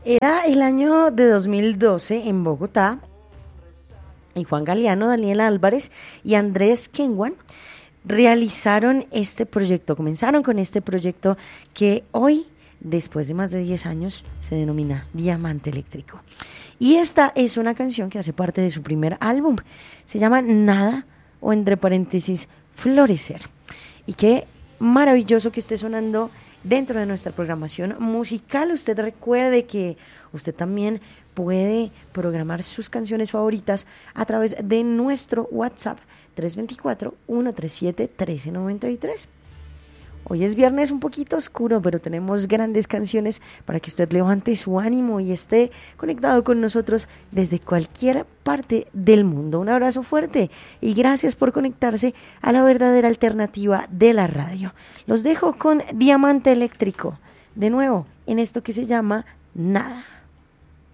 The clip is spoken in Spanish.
Era el año de 2012 en Bogotá y Juan Galeano, Daniel Álvarez y Andrés Kenwan realizaron este proyecto, comenzaron con este proyecto que hoy, después de más de 10 años, se denomina Diamante Eléctrico. Y esta es una canción que hace parte de su primer álbum, se llama Nada o entre paréntesis Florecer. Y qué maravilloso que esté sonando dentro de nuestra programación musical. Usted recuerde que usted también puede programar sus canciones favoritas a través de nuestro WhatsApp 324-137-1393. Hoy es viernes un poquito oscuro, pero tenemos grandes canciones para que usted levante su ánimo y esté conectado con nosotros desde cualquier parte del mundo. Un abrazo fuerte y gracias por conectarse a la verdadera alternativa de la radio. Los dejo con Diamante Eléctrico, de nuevo, en esto que se llama Nada.